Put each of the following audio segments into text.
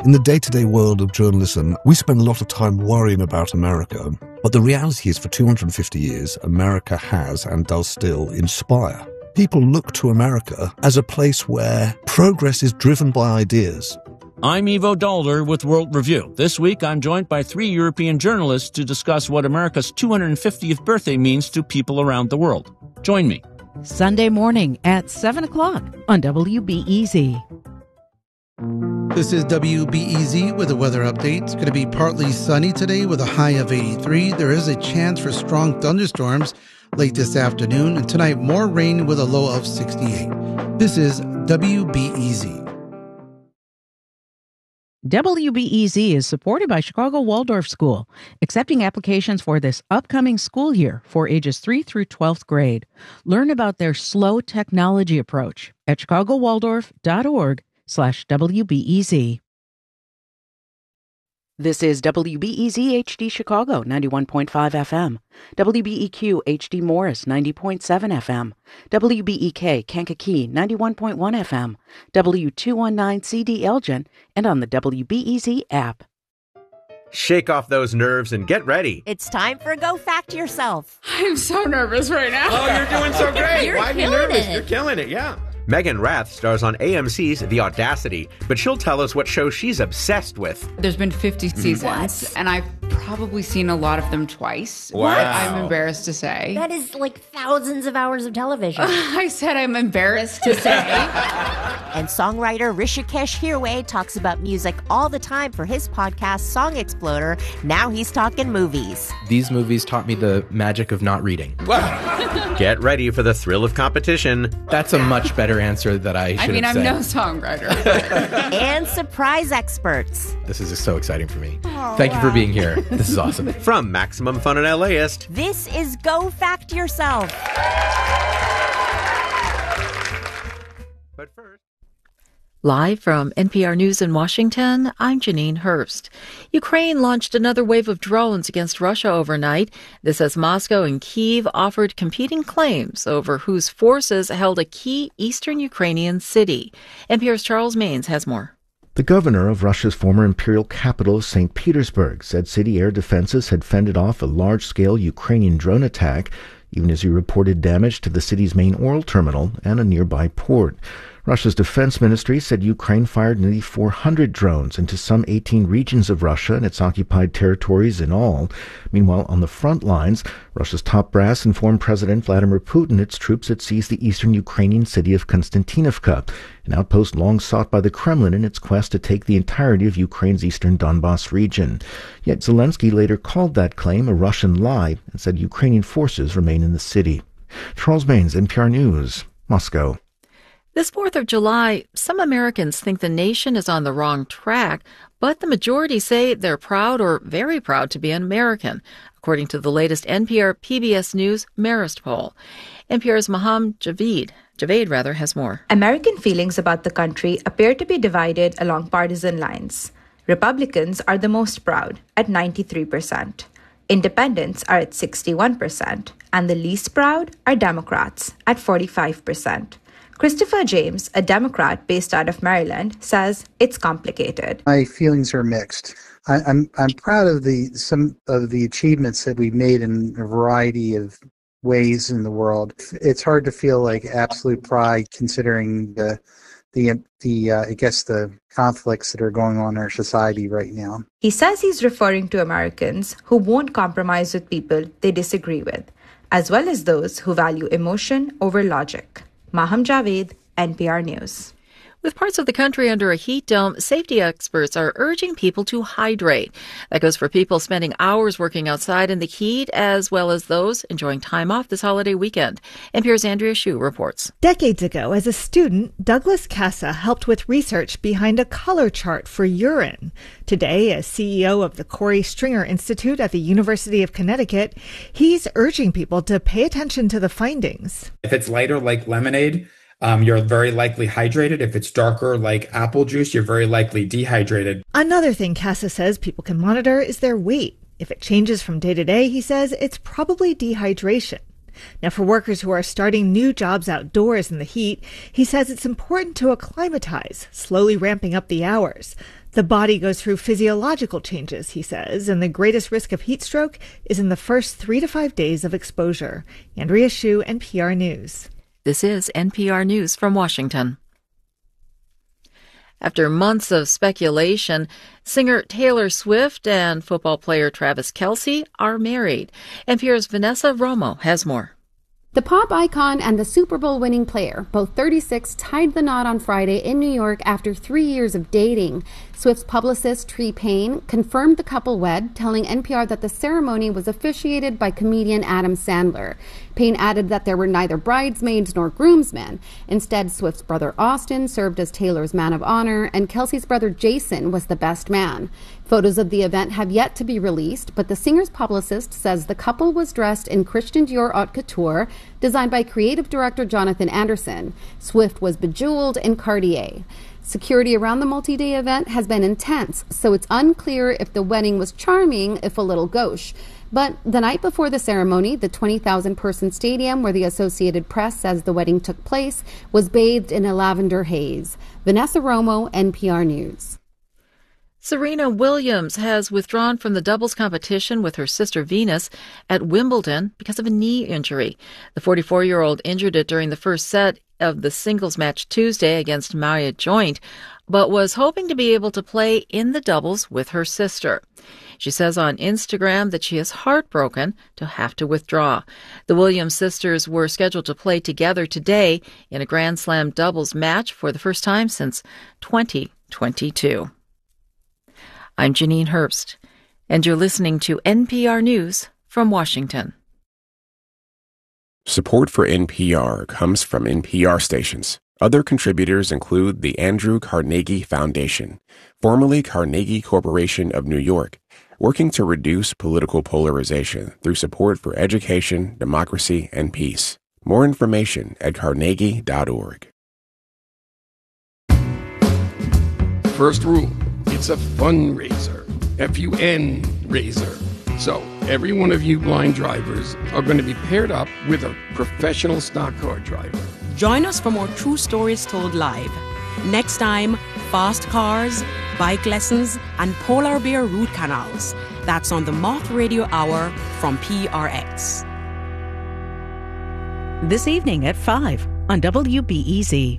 In the day-to-day world of journalism, we spend a lot of time worrying about America. But the reality is, for 250 years, America has and does still inspire. People look to America as a place where progress is driven by ideas. I'm Ivo Dalder with World Review. This week, I'm joined by 3 European journalists to discuss what America's 250th birthday means to people around the world. Join me. Sunday morning at 7 o'clock on WBEZ. This is WBEZ with a weather update. It's going to be partly sunny today with a high of 83. There is a chance for strong thunderstorms late this afternoon, and tonight more rain with a low of 68. This is WBEZ. WBEZ is supported by Chicago Waldorf School, accepting applications for this upcoming school year for ages 3 through 12th grade. Learn about their slow technology approach at chicagowaldorf.org/WBEZ. This is WBEZ HD Chicago, 91.5 FM. WBEQ HD Morris, 90.7 FM. WBEK Kankakee, 91.1 FM. W219 CD Elgin, and on the WBEZ app. Shake off those nerves and get ready. It's time for Go Fact Yourself. I'm so nervous right now. Oh, you're doing so great. You're Why be killing nervous? it. You're killing it, yeah. Megan Rath stars on AMC's The Audacity, but she'll tell us what show she's obsessed with. There's been 50 seasons, What? and I've probably seen a lot of them twice. Wow. I'm embarrassed to say. That is like thousands of hours of television. I said I'm embarrassed to say. And songwriter Rishikesh Hirway talks about music all the time for his podcast, Song Exploder. Now he's talking movies. These movies taught me the magic of not reading. Get ready for the thrill of competition. That's a much better answer that I should have I'm said. no songwriter. And surprise experts. This is so exciting for me. Thank you for being here. This is awesome. From Maximum Fun at LAist. This is Go Fact Yourself. But first... Live from NPR News in Washington, I'm Janine Hurst. Ukraine launched another wave of drones against Russia overnight. This as Moscow and Kyiv offered competing claims over whose forces held a key eastern Ukrainian city. NPR's Charles Maines has more. The governor of Russia's former imperial capital, St. Petersburg, said city air defenses had fended off a large-scale Ukrainian drone attack, even as he reported damage to the city's main oil terminal and a nearby port. Russia's defense ministry said Ukraine fired nearly 400 drones into some 18 regions of Russia and its occupied territories in all. Meanwhile, on the front lines, Russia's top brass informed President Vladimir Putin its troops had seized the eastern Ukrainian city of Konstantinovka, an outpost long sought by the Kremlin in its quest to take the entirety of Ukraine's eastern Donbas region. Yet Zelensky later called that claim a Russian lie and said Ukrainian forces remain in the city. Charles Maines, NPR News, Moscow. This 4th of July, some Americans think the nation is on the wrong track, but the majority say they're proud or very proud to be an American, according to the latest NPR PBS News Marist poll. NPR's Maham Javaid has more. American feelings about the country appear to be divided along partisan lines. Republicans are the most proud at 93%. Independents are at 61%, and the least proud are Democrats at 45%. Christopher James, a Democrat based out of Maryland, says it's complicated. My feelings are mixed. I'm proud of some of the achievements that we've made in a variety of ways in the world. It's hard to feel like absolute pride considering the conflicts that are going on in our society right now. He says he's referring to Americans who won't compromise with people they disagree with, as well as those who value emotion over logic. Maham Javaid, NPR News. With parts of the country under a heat dome, safety experts are urging people to hydrate. That goes for people spending hours working outside in the heat, as well as those enjoying time off this holiday weekend. NPR's Andrea Hsu reports. Decades ago, as a student, Douglas Casa helped with research behind a color chart for urine. Today, as CEO of the Corey Stringer Institute at the University of Connecticut, he's urging people to pay attention to the findings. If it's lighter like lemonade, you're very likely hydrated. If it's darker like apple juice, you're very likely dehydrated. Another thing Casa says people can monitor is their weight. If it changes from day to day, he says it's probably dehydration. Now, for workers who are starting new jobs outdoors in the heat, he says it's important to acclimatize, slowly ramping up the hours. The body goes through physiological changes, he says, and the greatest risk of heat stroke is in the first 3 to 5 days of exposure. Andrea Hsu, NPR News. This is NPR News from Washington. After months of speculation, singer Taylor Swift and football player Travis Kelce are married. NPR's Vanessa Romo has more. The pop icon and the Super Bowl winning player, both 36, tied the knot on Friday in New York after 3 years of dating. Swift's publicist, Tree Payne, confirmed the couple wed, telling NPR that the ceremony was officiated by comedian Adam Sandler. Payne added that there were neither bridesmaids nor groomsmen. Instead, Swift's brother Austin served as Taylor's man of honor, and Kelce's brother Jason was the best man. Photos of the event have yet to be released, but the singer's publicist says the couple was dressed in Christian Dior haute couture, designed by creative director Jonathan Anderson. Swift was bejeweled in Cartier. Security around the multi-day event has been intense, so it's unclear if the wedding was charming, if a little gauche. But the night before the ceremony, the 20,000-person stadium where the Associated Press says the wedding took place was bathed in a lavender haze. Vanessa Romo, NPR News. Serena Williams has withdrawn from the doubles competition with her sister Venus at Wimbledon because of a knee injury. The 44-year-old injured it during the first set of the singles match Tuesday against Maya Joint, but was hoping to be able to play in the doubles with her sister. She says on Instagram that she is heartbroken to have to withdraw. The Williams sisters were scheduled to play together today in a Grand Slam doubles match for the first time since 2022. I'm Janine Herbst, and you're listening to NPR News from Washington. Support for NPR comes from NPR stations. Other contributors include the Andrew Carnegie Foundation, formerly Carnegie Corporation of New York, working to reduce political polarization through support for education, democracy, and peace. More information at carnegie.org. First rule, it's a fundraiser. F-U-N raiser. So every one of you blind drivers are going to be paired up with a professional stock car driver. Join us for more true stories told live. Next time, fast cars, bike lessons, and polar bear root canals. That's on the Moth Radio Hour from PRX. This evening at 5 on WBEZ.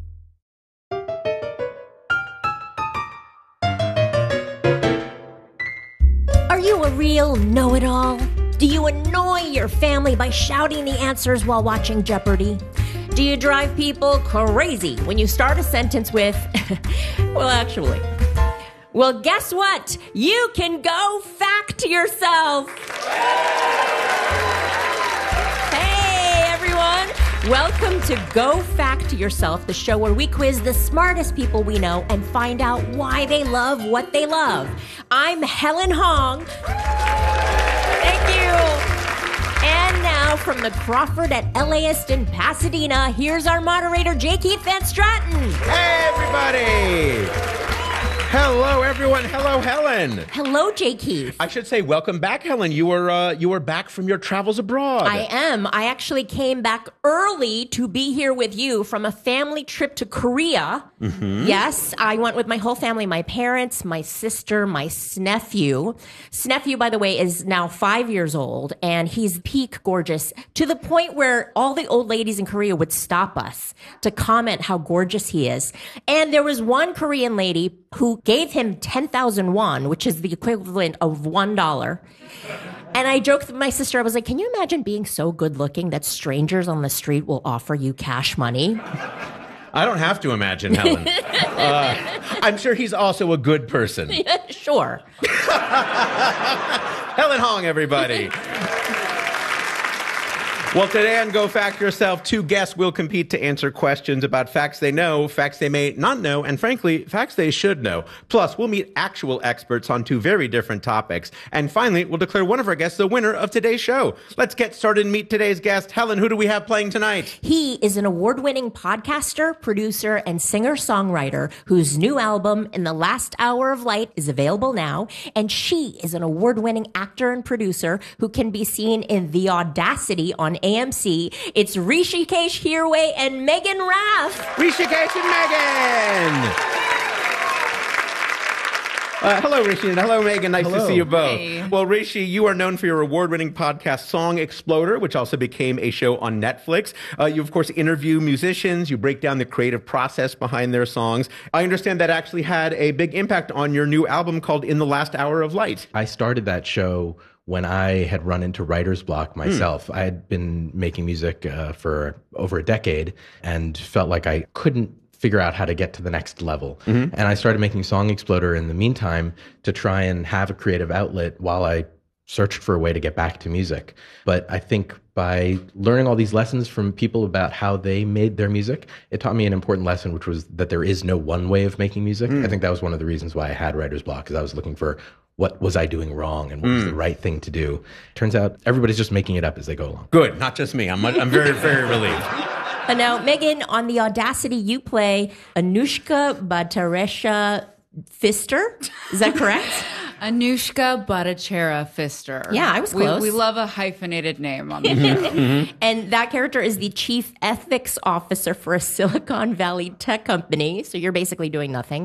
Are you a real know-it-all? Do you annoy your family by shouting the answers while watching Jeopardy? Do you drive people crazy when you start a sentence with, well, actually? Well, guess what? You can go fact yourself. Hey, everyone. Welcome to Go Fact Yourself, the show where we quiz the smartest people we know and find out why they love what they love. I'm Helen Hong. Thank you. And now from the Crawford at LAist in Pasadena, here's our moderator, J. Keith Van Stratton. Hey, everybody. Hello, everyone. Hello, Helen. Hello, J. Keith. I should say welcome back, Helen. You were back from your travels abroad. I am. I actually came back early to be here with you from a family trip to Korea. Mm-hmm. Yes, I went with my whole family, my parents, my sister, my nephew. Nephew, by the way, is now 5 years old, and he's peak gorgeous to the point where all the old ladies in Korea would stop us to comment how gorgeous he is. And there was one Korean lady who gave him 10,000 won, which is the equivalent of $1. And I joked with my sister, I was like, can you imagine being so good looking that strangers on the street will offer you cash money? I don't have to imagine, Helen. I'm sure he's also a good person. Yeah, sure. Helen Hong, everybody. Well, today on Go Fact Yourself, two guests will compete to answer questions about facts they know, facts they may not know, and frankly, facts they should know. Plus, we'll meet actual experts on two very different topics. And finally, we'll declare one of our guests the winner of today's show. Let's get started and meet today's guest. Helen, who do we have playing tonight? He is an award-winning podcaster, producer, and singer-songwriter whose new album, In the Last Hour of Light, is available now. And she is an award-winning actor and producer who can be seen in The Audacity on AMC. It's Hrishikesh Hirway and Megan Rath. Hrishikesh and Megan! Hello, Rishi, and hello, Megan. Nice to see you both. Hey. Well, Rishi, you are known for your award-winning podcast, Song Exploder, which also became a show on Netflix. You, of course, interview musicians. You break down the creative process behind their songs. I understand that actually had a big impact on your new album called In the Last Hour of Light. I started that show when I had run into writer's block myself. I had been making music for over a decade and felt like I couldn't figure out how to get to the next level. And I started making Song Exploder in the meantime to try and have a creative outlet while I searched for a way to get back to music. But I think by learning all these lessons from people about how they made their music, it taught me an important lesson, which was that there is no one way of making music. I think that was one of the reasons why I had writer's block, because I was looking for what was I doing wrong and what was the right thing to do. Turns out everybody's just making it up as they go along. Good, not just me. I'm very, very relieved. And now, Megan, on the Audacity, you play Anushka Bhattacharya Pfister. Is that correct? Anushka Bhattacharya Pfister. Yeah, I was close. We love a hyphenated name on the show. And that character is the chief ethics officer for a Silicon Valley tech company. So you're basically doing nothing.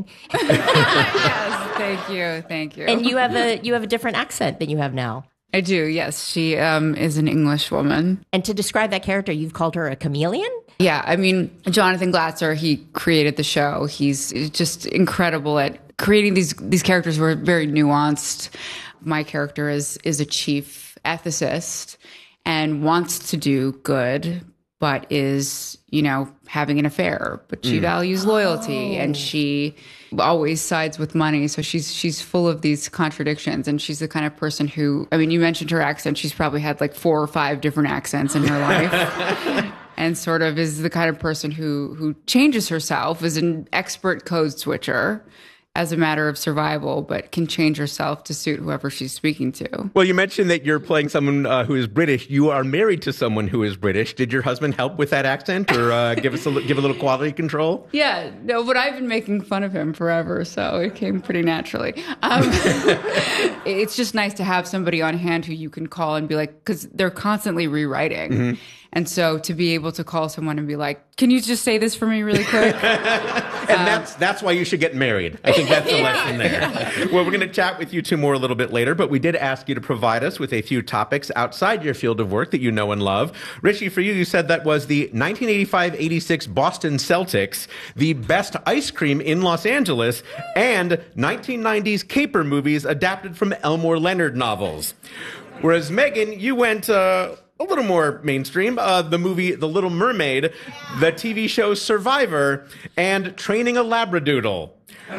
Yes, thank you. And you have a different accent than you have now. I do, yes. She is an English woman. And to describe that character, you've called her a chameleon? Yeah, I mean, Jonathan Glatzer, he created the show. He's just incredible at creating these characters who are very nuanced. My character is a chief ethicist and wants to do good, but is, having an affair. But she values loyalty and she always sides with money. So she's full of these contradictions. And she's the kind of person who, you mentioned her accent. She's probably had like 4 or 5 different accents in her life. And sort of is the kind of person who changes herself, is an expert code switcher as a matter of survival, but can change herself to suit whoever she's speaking to. Well, you mentioned that you're playing someone who is British. You are married to someone who is British. Did your husband help with that accent or give a little quality control? Yeah, no, but I've been making fun of him forever, so it came pretty naturally. It's just nice to have somebody on hand who you can call and be like, because they're constantly rewriting. And so to be able to call someone and be like, can you just say this for me really quick? And that's why you should get married. I think that's the lesson there. Well, we're going to chat with you two more a little bit later, but we did ask you to provide us with a few topics outside your field of work that you know and love. Rishi, for you said that was the 1985-86 Boston Celtics, the best ice cream in Los Angeles, and 1990s caper movies adapted from Elmore Leonard novels. Whereas, Megan, you went a little more mainstream. The movie The Little Mermaid, the TV show Survivor, and Training a Labradoodle.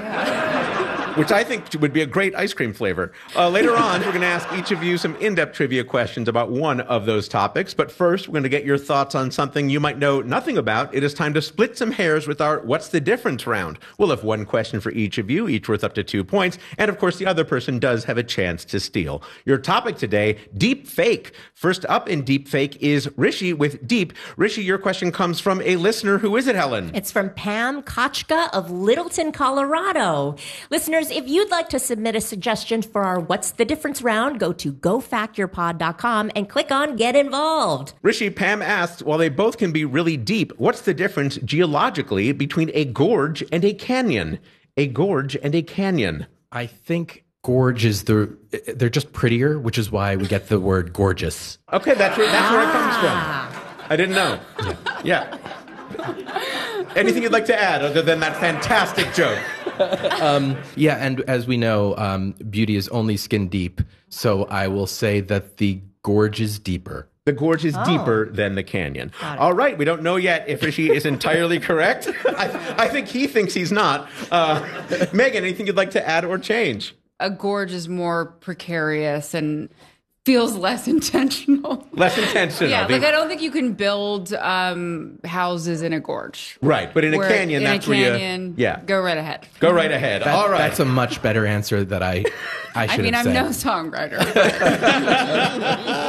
Which I think would be a great ice cream flavor. Later on, we're going to ask each of you some in-depth trivia questions about one of those topics. But first, we're going to get your thoughts on something you might know nothing about. It is time to split some hairs with our What's the Difference round. We'll have one question for each of you, each worth up to 2 points. And of course, the other person does have a chance to steal. Your topic today, deep fake. First up in deep fake is Rishi with Deep. Rishi, your question comes from a listener. Who is it, Helen? It's from Pam Kochka of Littleton, Colorado. Listeners, if you'd like to submit a suggestion for our What's the Difference round, go to gofactyourpod.com and click on Get Involved. Rishi, Pam asked, while they both can be really deep, what's the difference geologically between a gorge and a canyon? A gorge and a canyon. I think gorge is they're just prettier, which is why we get the word gorgeous. Okay, that's where it comes from. I didn't know. Yeah. Anything you'd like to add other than that fantastic joke? Yeah, and as we know, beauty is only skin deep. So I will say that the gorge is deeper. The gorge is deeper than the canyon. All right, we don't know yet if Rishi is entirely correct. I think he thinks he's not. Megan, anything you'd like to add or change? A gorge is more precarious and feels less intentional. Less intentional. Yeah, I don't think you can build houses in a gorge. Right, but in a canyon, that's where you... Yeah. Go right ahead. Go right ahead. All right. That's a much better answer that I should have said. I'm no songwriter.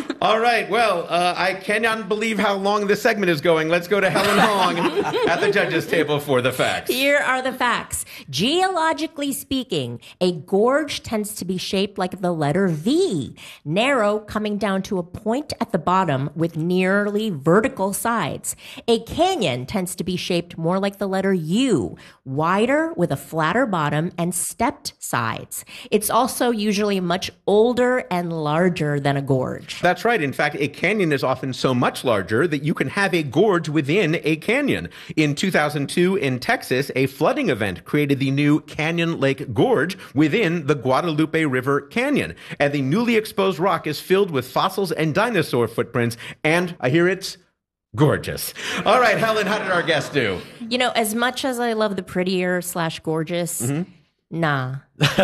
All right. Well, I cannot believe how long this segment is going. Let's go to Helen Hong at the judges' table for the facts. Here are the facts. Geologically speaking, a gorge tends to be shaped like the letter V, narrow, coming down to a point at the bottom with nearly vertical sides. A canyon tends to be shaped more like the letter U, wider with a flatter bottom and stepped sides. It's also usually much older and larger than a gorge. That's right. In fact, a canyon is often so much larger that you can have a gorge within a canyon. In 2002 in Texas, a flooding event created the new Canyon Lake Gorge within the Guadalupe River Canyon. And the newly exposed rock is filled with fossils and dinosaur footprints. And I hear it's gorgeous. All right, Helen, how did our guest do? You know, as much as I love the prettier/gorgeous, Nah,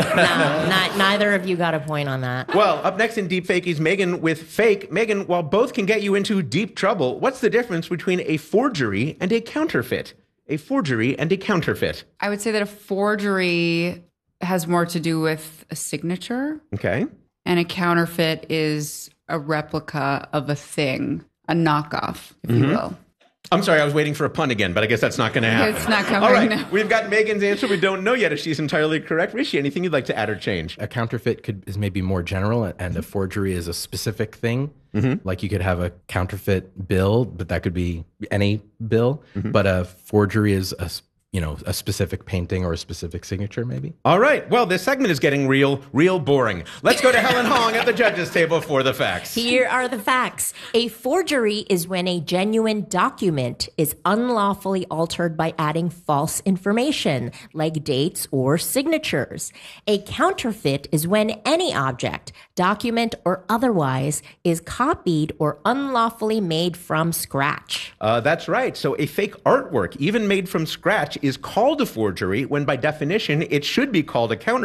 neither of you got a point on that. Well, up next in Deep Fakies, Megan with Fake. Megan, while both can get you into deep trouble, what's the difference between a forgery and a counterfeit? A forgery and a counterfeit. I would say that a forgery has more to do with a signature. Okay. And a counterfeit is a replica of a thing, a knockoff, if you will. I'm sorry, I was waiting for a pun again, but I guess that's not going to happen. It's not coming. All right, no. We've got Megan's answer. We don't know yet if she's entirely correct. Rishi, anything you'd like to add or change? A counterfeit is maybe more general, and a forgery is a specific thing. Like you could have a counterfeit bill, but that could be any bill. But a forgery is a specific painting or a specific signature, maybe. All right. Well, this segment is getting real boring. Let's go to Helen Hong at the judges' table for the facts. Here are the facts. A forgery is when a genuine document is unlawfully altered by adding false information, like dates or signatures. A counterfeit is when any object, document or otherwise, is copied or unlawfully made from scratch. That's right. So a fake artwork, even made from scratch, is called a forgery when by definition it should be called a counterfeit.